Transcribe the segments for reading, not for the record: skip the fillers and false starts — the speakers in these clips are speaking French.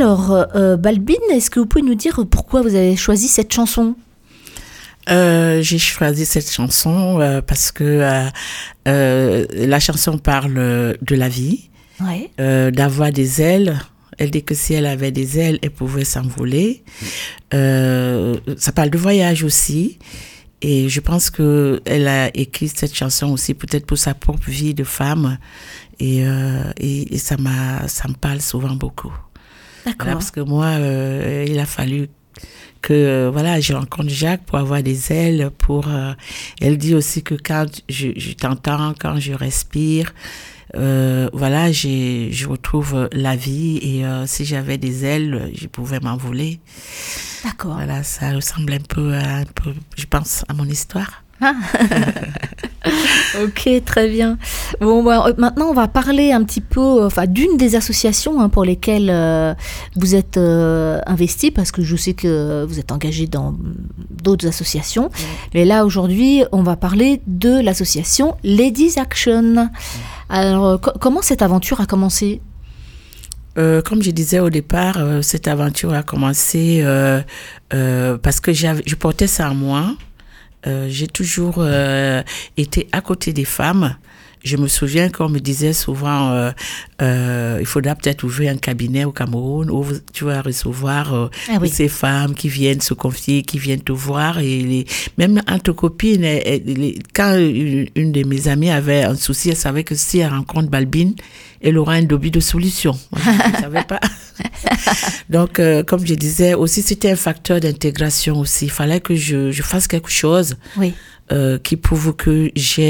Alors, Balbine, est-ce que vous pouvez nous dire pourquoi vous avez choisi cette chanson ? J'ai choisi cette chanson parce que la chanson parle de la vie, d'avoir des ailes. Elle dit que si elle avait des ailes, elle pouvait s'envoler. Ça parle de voyage aussi. Et je pense qu'elle a écrit cette chanson aussi peut-être pour sa propre vie de femme. Et ça me parle souvent beaucoup. D'accord. Voilà, parce que moi, il a fallu que je rencontre Jacques pour avoir des ailes. Elle dit aussi que quand je t'entends, quand je respire, je retrouve la vie et si j'avais des ailes, je pouvais m'envoler. D'accord. Voilà, ça ressemble un peu, je pense, à mon histoire. Ah. Ok, très bien. Bon, maintenant, on va parler un petit peu d'une des associations pour lesquelles vous êtes investi, parce que je sais que vous êtes engagé dans d'autres associations. Mais là, aujourd'hui, on va parler de l'association Ladies Action. Alors, comment cette aventure a commencé ? Comme je disais au départ, cette aventure a commencé parce que je portais ça en moi. J'ai toujours été à côté des femmes. Je me souviens qu'on me disait souvent il faudra peut-être ouvrir un cabinet au Cameroun où tu vas recevoir ces femmes qui viennent se confier, qui viennent te voir. Et même entre copines, quand une de mes amies avait un souci, elle savait que si elle rencontre Balbine, elle aura un début de solution. Je ne savais pas. Donc, comme je disais, aussi c'était un facteur d'intégration aussi. Il fallait que je fasse quelque chose qui prouve que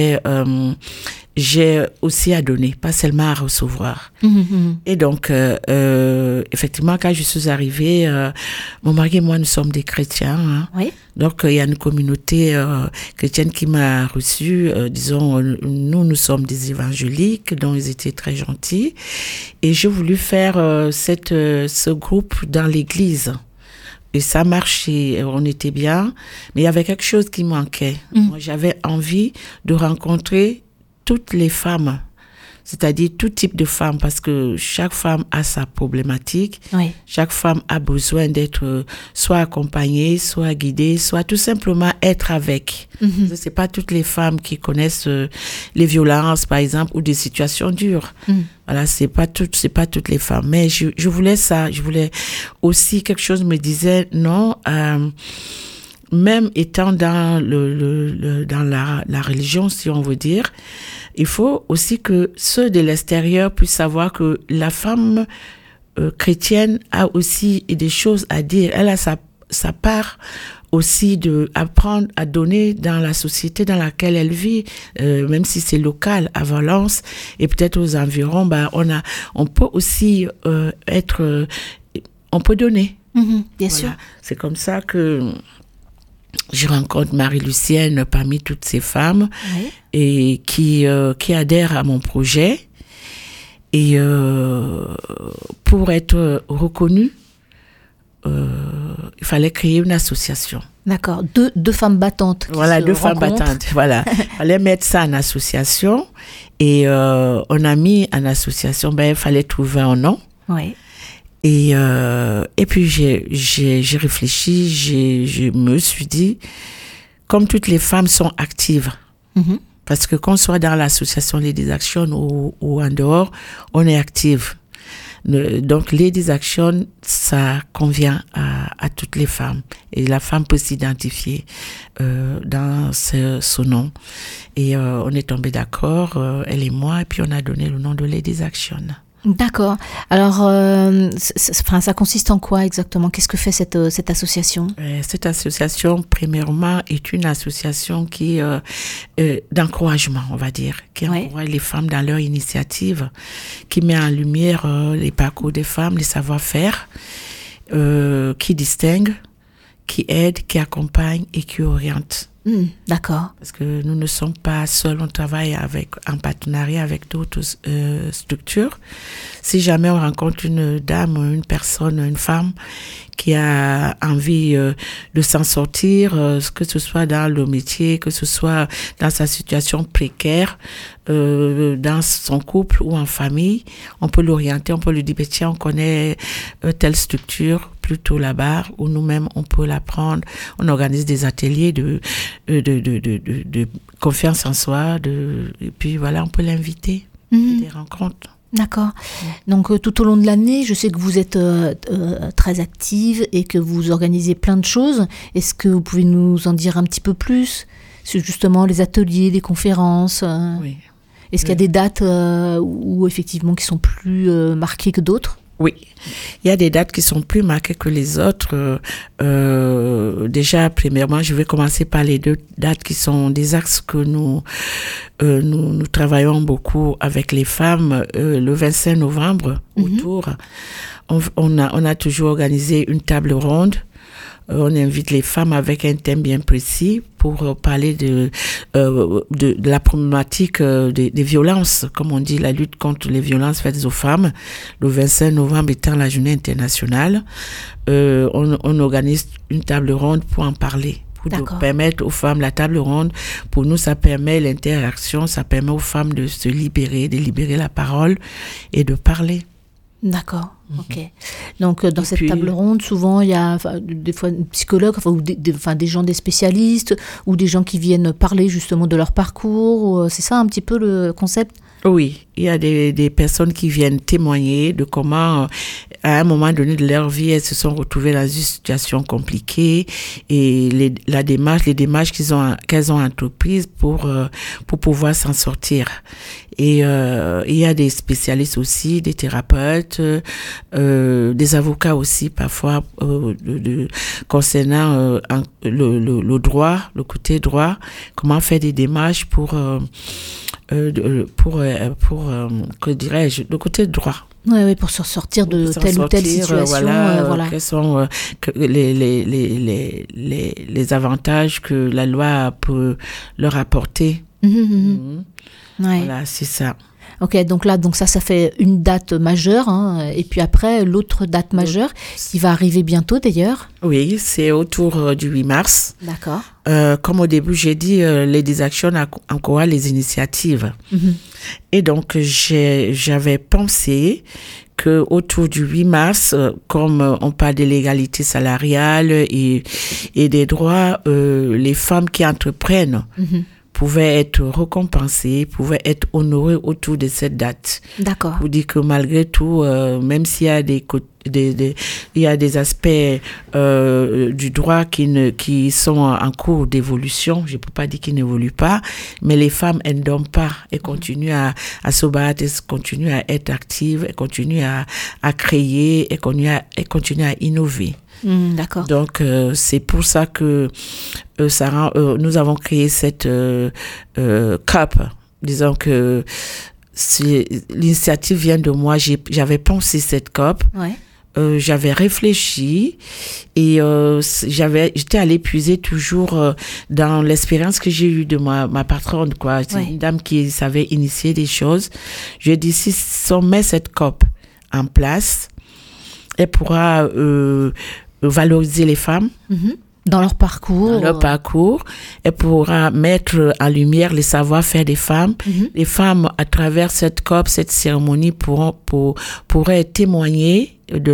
j'ai aussi à donner, pas seulement à recevoir. Et donc, effectivement, quand je suis arrivée, mon mari et moi, nous sommes des chrétiens. Donc, il y a une communauté chrétienne qui m'a reçue. Disons, nous sommes des évangéliques, donc ils étaient très gentils. Et j'ai voulu faire ce groupe dans l'église. Et ça marchait, on était bien, mais il y avait quelque chose qui manquait. Moi, j'avais envie de rencontrer toutes les femmes, c'est-à-dire tout type de femmes, parce que chaque femme a sa problématique. Chaque femme a besoin d'être soit accompagnée, soit guidée, soit tout simplement être avec. C'est pas toutes les femmes qui connaissent les violences, par exemple, ou des situations dures. Voilà, c'est pas toutes les femmes. Mais je voulais ça. Je voulais aussi quelque chose me disait non. Même étant dans dans la religion, si on veut dire, il faut aussi que ceux de l'extérieur puissent savoir que la femme chrétienne a aussi des choses à dire. Elle a sa part aussi d'apprendre à donner dans la société dans laquelle elle vit, même si c'est local, à Valence et peut-être aux environs, on peut aussi on peut donner. Bien sûr. C'est comme ça que je rencontre Marie-Lucienne parmi toutes ces femmes et qui adhèrent à mon projet. Et pour être reconnue, il fallait créer une association. D'accord, deux femmes battantes. Voilà, deux femmes battantes. Voilà, il fallait mettre ça en association. Et on a mis en association, il fallait trouver un nom. Et puis j'ai réfléchi, je me suis dit, comme toutes les femmes sont actives, parce que qu'on soit dans l'association Ladies Action ou en dehors, on est active. Donc Ladies Action, ça convient à toutes les femmes et la femme peut s'identifier dans ce nom. Et on est tombé d'accord, elle et moi, et puis on a donné le nom de Ladies Action. D'accord. Alors, ça consiste en quoi exactement ? Qu'est-ce que fait cette association ? Cette association, premièrement, est une association qui d'encouragement, on va dire, qui encourage les femmes dans leur initiative, qui met en lumière les parcours des femmes, les savoir-faire, qui distingue, qui aide, qui accompagne et qui oriente. D'accord. Parce que nous ne sommes pas seuls, on travaille en partenariat avec d'autres structures. Si jamais on rencontre une dame, une personne, une femme qui a envie de s'en sortir, que ce soit dans le métier, que ce soit dans sa situation précaire, dans son couple ou en famille, on peut l'orienter, on peut lui dire, tiens, on connaît telle structure plutôt là-bas, ou nous-mêmes, on peut l'apprendre. On organise des ateliers de confiance en soi, et puis voilà, on peut l'inviter, des rencontres. D'accord. Donc tout au long de l'année, je sais que vous êtes très active et que vous organisez plein de choses. Est-ce que vous pouvez nous en dire un petit peu plus sur justement les ateliers, les conférences Oui. Est-ce qu'il y a des dates où effectivement qui sont plus marquées que d'autres ? Oui, il y a des dates qui sont plus marquées que les autres. Déjà, premièrement, je vais commencer par les 2 dates qui sont des axes que nous travaillons beaucoup avec les femmes. Le 25 novembre, autour, on a toujours organisé une table ronde. On invite les femmes avec un thème bien précis pour parler de la problématique des violences, comme on dit, la lutte contre les violences faites aux femmes. Le 25 novembre étant la journée internationale, on organise une table ronde pour en parler. Pour permettre aux femmes, la table ronde, pour nous, ça permet l'interaction, ça permet aux femmes de se libérer, de libérer la parole et de parler. D'accord, ok. Donc dans cette table ronde, souvent il y a des fois des psychologues, ou des gens, des spécialistes, ou des gens qui viennent parler justement de leur parcours. C'est ça un petit peu le concept ? Oui, il y a des personnes qui viennent témoigner de comment, à un moment donné de leur vie, elles se sont retrouvées dans une situation compliquée et les démarches qu'elles ont entreprises pour pouvoir s'en sortir. Et il y a des spécialistes aussi, des thérapeutes, des avocats aussi parfois concernant le droit, le côté droit, comment faire des démarches pour que dirais-je, le côté droit. Oui, pour se sortir de telle ou telle situation. Voilà. Quels sont les avantages que la loi peut leur apporter. Voilà, c'est ça. Ok, donc ça fait une date majeure, et puis après, l'autre date majeure, qui va arriver bientôt d'ailleurs. Oui, c'est autour du 8 mars. D'accord. Comme au début, j'ai dit, Ladies Action encourage les initiatives. Et donc, j'avais pensé que autour du 8 mars, comme on parle de l'égalité salariale et des droits, les femmes qui entreprennent pouvaient être récompensées, pouvaient être honorées autour de cette date. D'accord. Pour dire que malgré tout, même s'il y a il y a des aspects du droit qui sont en cours d'évolution, je ne peux pas dire qu'ils n'évoluent pas, mais les femmes, elles ne dorment pas, elles continuent à se battre, elles continuent à être actives, elles continuent à créer, elles continuent à innover. D'accord. Donc, c'est pour ça que nous avons créé cette COP. Disons que l'initiative vient de moi. J'avais pensé cette COP. Ouais. J'avais réfléchi et j'étais allée puiser toujours dans l'expérience que j'ai eue de ma patronne, quoi. C'est une dame qui savait initier des choses. Je lui ai dit, si on met cette COP en place, elle pourra valoriser les femmes. Dans leur parcours. Elle pourra mettre en lumière les savoir-faire des femmes. Les femmes, à travers cette COP, cette cérémonie, pourraient témoigner de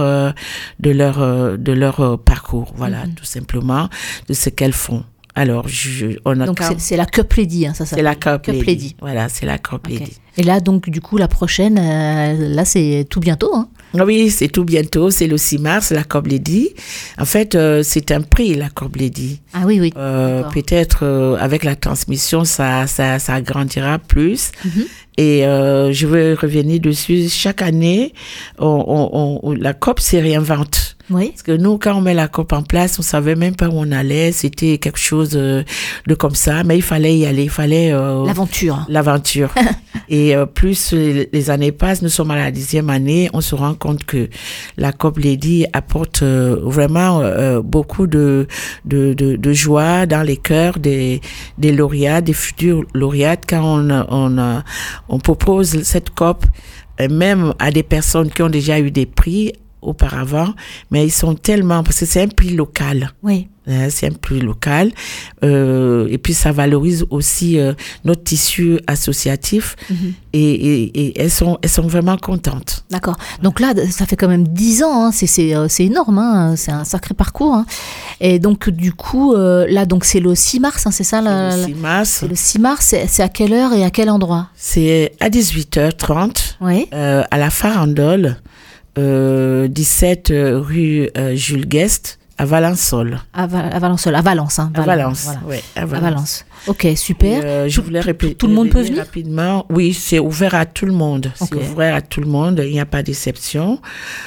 leur parcours. Voilà, tout simplement, de ce qu'elles font. Alors, donc, c'est la COP Lady, ça s'appelle. C'est la COP Lady. Voilà, c'est la COP Lady. Et là, donc, du coup, la prochaine, là, c'est tout bientôt, Oui, c'est tout bientôt. C'est le 6 mars, la COP Lady. En fait, c'est un prix, la COP Lady. Ah oui. Peut-être, avec la transmission, ça agrandira plus. Et je veux revenir dessus. Chaque année, la COP se réinvente. Oui. Parce que nous, quand on met la COP en place, on savait même pas où on allait. C'était quelque chose de comme ça, mais il fallait y aller. Il fallait l'aventure. Et plus les années passent, nous sommes à la 10e année, on se rend compte que la COP Lady apporte vraiment beaucoup de joie dans les cœurs des lauréats, des futurs lauréates, quand on propose cette COP même à des personnes qui ont déjà eu des prix, auparavant, mais ils sont tellement, parce que c'est un prix local. Oui. C'est un prix local. Et puis, ça valorise aussi notre tissu associatif. Et elles sont vraiment contentes. D'accord. Donc là, ça fait quand même 10 ans. Hein. C'est énorme. Hein. C'est un sacré parcours. Hein. Et donc, du coup, là, donc, c'est le 6 mars, hein, c'est ça le 6 mars. C'est le 6 mars. C'est à quelle heure et à quel endroit? C'est à 18h30, oui. À la Farandole, 17 rue Jules Guest, à Valençol. À Valence, hein. À Valence, voilà. oui. À Valence. Ok, super. Je voulais répéter. Tout le monde peut venir rapidement. Oui, c'est ouvert à tout le monde. Okay. C'est ouvert à tout le monde. Il n'y a pas d'exception.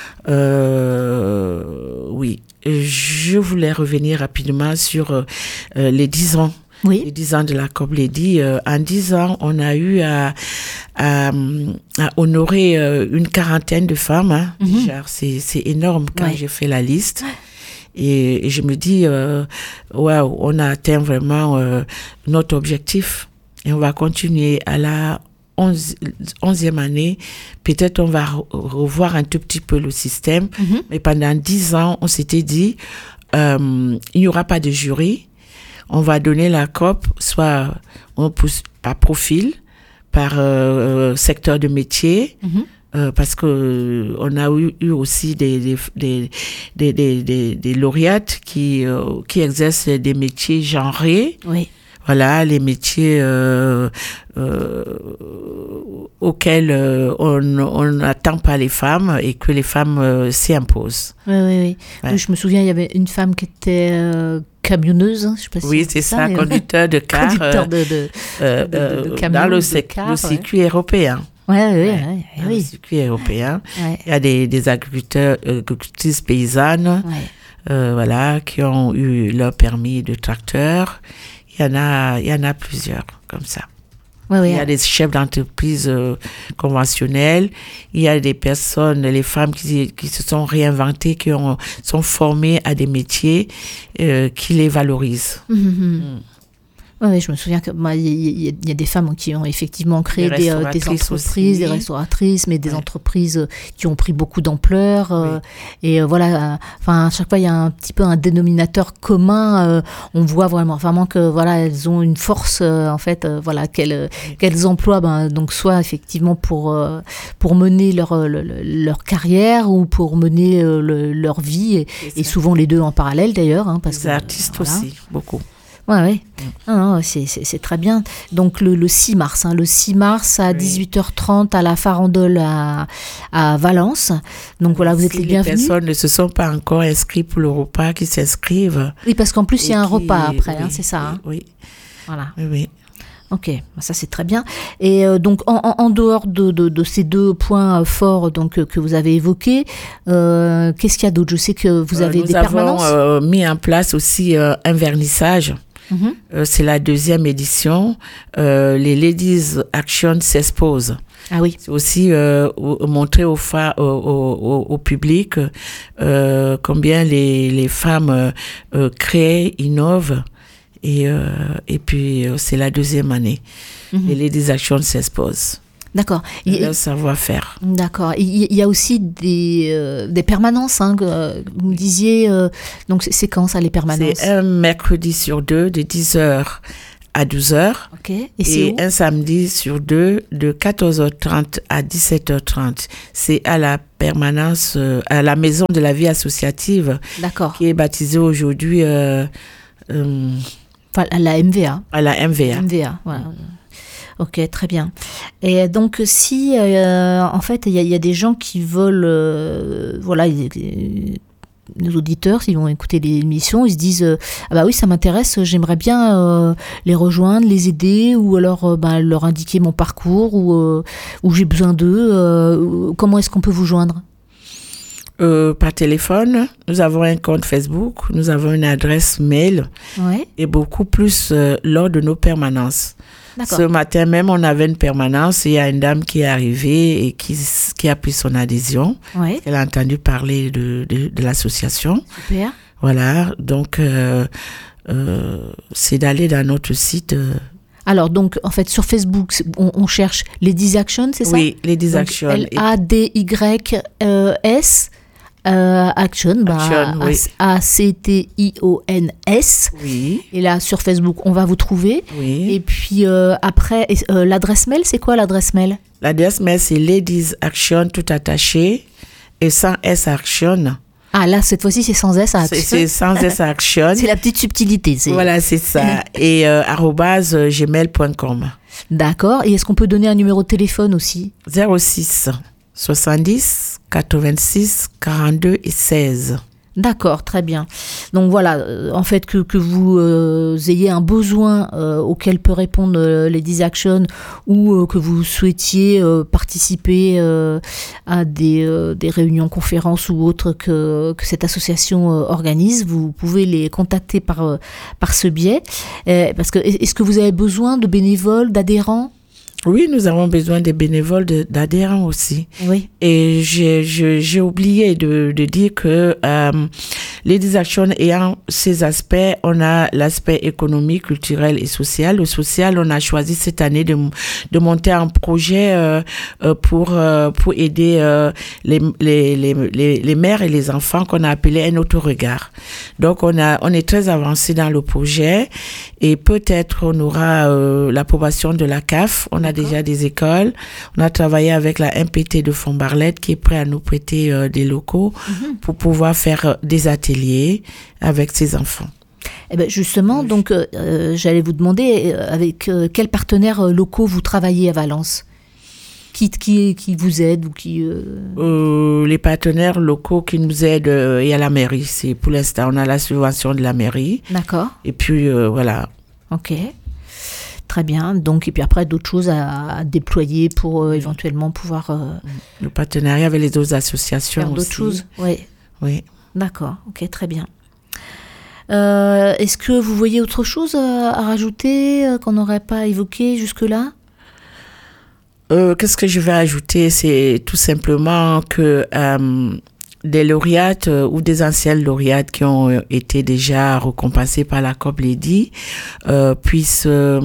Oui. Je voulais revenir rapidement sur les 10 ans. Oui. Les 10 ans de la COP Lady. En 10 ans, on a eu à honorer une quarantaine de femmes. Hein. Déjà, c'est énorme quand j'ai fait la liste. Et je me dis, waouh, on a atteint vraiment notre objectif. Et on va continuer à la 11e année. Peut-être on va revoir un tout petit peu le système. Mais pendant 10 ans, on s'était dit, il n'y aura pas de jury. On va donner la COP, soit on pousse par profil, par secteur de métier. Parce que on a eu aussi des lauréates qui exercent des métiers genrés. Oui. Voilà, les métiers auxquels on n'attend pas les femmes et que les femmes s'y imposent. Oui. Ouais. Oui, je me souviens, il y avait une femme qui était camionneuse. Je sais pas si c'est ça, conducteur de car. Conducteur de camion, dans le circuit européen. Oui. Le circuit européen. Ouais. Il y a des agricultrices paysannes, voilà, qui ont eu leur permis de tracteur. Il y en a plusieurs comme ça. Il y a des chefs d'entreprise conventionnels. Il y a des personnes, les femmes qui se sont réinventées, qui sont formées à des métiers qui les valorisent. Oui, je me souviens qu'il y a des femmes qui ont effectivement créé des entreprises, aussi. Des restauratrices, mais des entreprises qui ont pris beaucoup d'ampleur. Et voilà, à chaque fois, il y a un petit peu un dénominateur commun. On voit vraiment que voilà, elles ont une force, en fait, voilà, qu'elles emploient, donc soit effectivement pour mener leur carrière ou pour mener leur vie, et souvent les deux en parallèle d'ailleurs. Hein, parce les artistes aussi, beaucoup. Oui. Non, c'est très bien. Donc le 6 mars, le 6 mars à 18h30 à la Farandole à Valence. Donc voilà, vous êtes les bienvenus. Les personnes ne se sont pas encore inscrites pour le repas, qui s'inscrivent. Oui, parce qu'en plus il y a un repas après, c'est ça. Hein. Oui. Voilà. Oui. Ok, ça c'est très bien. Et donc en dehors de ces deux points forts donc que vous avez évoqués, qu'est-ce qu'il y a d'autre? Je sais que vous avez des permanences. Nous avons mis en place aussi un vernissage. C'est la 2e édition. Les Ladies Action s'exposent. Ah oui. C'est aussi montrer au public combien les femmes créent, innovent. Et puis, c'est la 2e année. Les Ladies Action s'exposent. D'accord. Le savoir-faire. D'accord. Il y a aussi des permanences, hein, que vous me disiez. Donc, c'est quand ça, les permanences? C'est un mercredi sur 2, de 10h à 12h. Ok. Et un samedi sur 2, de 14h30 à 17h30. C'est à la permanence, à la Maison de la vie associative. D'accord. Qui est baptisée aujourd'hui... à la MVA. À la MVA. MVA, voilà. Ok, très bien. Et donc, si, en fait, il y a des gens qui veulent, voilà, nos auditeurs, s'ils vont écouter l'émission, ils se disent, ah bah oui, ça m'intéresse, j'aimerais bien les rejoindre, les aider, ou alors leur indiquer mon parcours, ou j'ai besoin d'eux. Comment est-ce qu'on peut vous joindre? Par téléphone, nous avons un compte Facebook, nous avons une adresse mail, et beaucoup plus lors de nos permanences. D'accord. Ce matin même, on avait une permanence et il y a une dame qui est arrivée et qui a pris son adhésion. Elle a entendu parler de l'association. Super. Voilà, donc c'est d'aller dans notre site. Alors, donc, en fait, sur Facebook, on cherche Ladies Action, c'est ça? Oui, Ladies Action. LADYS Action, oui. A-C-T-I-O-N-S. Oui. Et là, sur Facebook, on va vous trouver. Oui. Et puis après, l'adresse mail, c'est quoi l'adresse mail? L'adresse mail, c'est Ladies Action, tout attaché, et sans S Action. Ah là, cette fois-ci, c'est sans S Action. C'est sans S Action. C'est la petite subtilité. Voilà, c'est ça. Et @gmail.com. D'accord. Et est-ce qu'on peut donner un numéro de téléphone aussi? 06 70 86 42 et 16. D'accord, très bien. Donc voilà, en fait, que vous ayez un besoin auquel peut répondre Ladies Action ou que vous souhaitiez participer à des réunions, conférences ou autres que cette association organise, vous pouvez les contacter par ce biais. Parce que est-ce que vous avez besoin de bénévoles, d'adhérents? Oui, nous avons besoin des bénévoles, d'adhérents aussi. Oui. Et j'ai oublié de dire que Ladies Action ayant ces aspects, on a l'aspect économique, culturel et social. Le social, on a choisi cette année de monter un projet pour aider les mères et les enfants qu'on a appelé un autre regard. Donc on est très avancé dans le projet et peut-être on aura l'approbation de la CAF. On a déjà des écoles. On a travaillé avec la MPT de Font-Barlette qui est prêt à nous prêter des locaux pour pouvoir faire des ateliers avec ces enfants. Eh ben justement, donc j'allais vous demander avec quels partenaires locaux vous travaillez à Valence, qui vous aident ou qui les partenaires locaux qui nous aident, il y a la mairie. C'est pour l'instant, on a la subvention de la mairie. D'accord. Et puis voilà. Ok. Très bien. Donc, et puis après, d'autres choses à déployer pour éventuellement pouvoir... Le partenariat avec les autres associations faire aussi. D'autres choses, oui. Oui. D'accord, ok, très bien. Est-ce que vous voyez autre chose à rajouter qu'on n'aurait pas évoqué jusque-là? Qu'est-ce que je vais ajouter? C'est tout simplement que... des lauréates ou des anciennes lauréates qui ont été déjà récompensées par la COP Lady puissent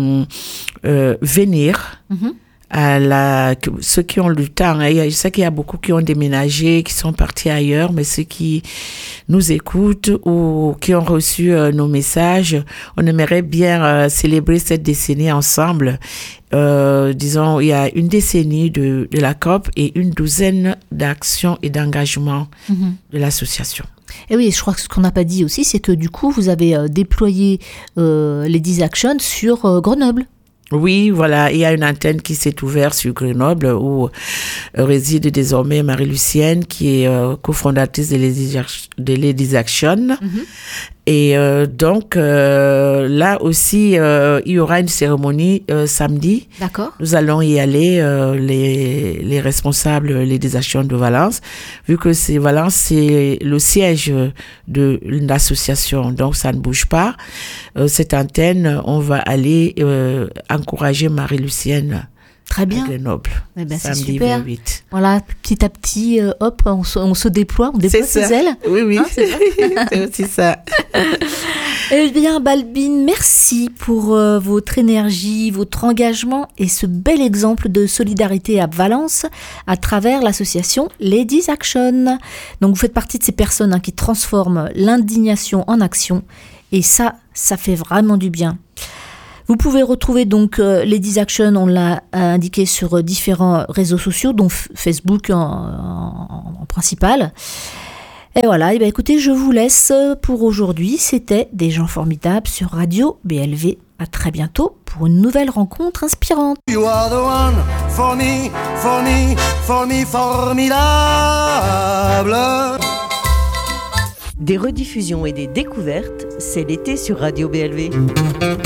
venir à ceux qui ont le temps. Je sais qu'il y a beaucoup qui ont déménagé, qui sont partis ailleurs, mais ceux qui nous écoutent ou qui ont reçu nos messages, on aimerait bien célébrer cette décennie ensemble. Disons, il y a une décennie de la COP et une douzaine d'actions et d'engagements de l'association. Et oui, je crois que ce qu'on n'a pas dit aussi, c'est que du coup, vous avez déployé Ladies Action sur Grenoble. Oui, voilà, il y a une antenne qui s'est ouverte sur Grenoble où réside désormais Marie-Lucienne qui est cofondatrice de Ladies Action. Et donc, là aussi, il y aura une cérémonie samedi. D'accord. Nous allons y aller, les responsables Ladies Action de Valence, vu que Valence, c'est le siège de l'association, donc ça ne bouge pas. Cette antenne, on va aller encourager Marie-Lucienne. Très bien. À Grenoble. Eh ben, c'est super. 28. Voilà, petit à petit, hop, on se déploie, on déploie ses ailes. Oui, hein, c'est aussi ça. Eh bien, Balbine, merci pour votre énergie, votre engagement et ce bel exemple de solidarité à Valence à travers l'association Ladies Action. Donc, vous faites partie de ces personnes qui transforment l'indignation en action et ça fait vraiment du bien. Vous pouvez retrouver donc Ladies Action, on l'a indiqué sur différents réseaux sociaux, dont Facebook en principal. Et voilà, et bien écoutez, je vous laisse pour aujourd'hui. C'était Des gens formidables sur Radio BLV. À très bientôt pour une nouvelle rencontre inspirante. You are the one for me, for me, for me, formidable. Des rediffusions et des découvertes, c'est l'été sur Radio BLV.